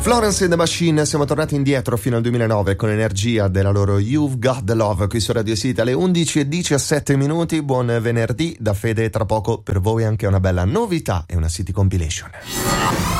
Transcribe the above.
Florence and the Machine, siamo tornati indietro fino al 2009 con energia della loro You've Got the Love qui su Radio City alle 11:17. Buon venerdì da Fede, tra poco per voi anche una bella novità e una City Compilation.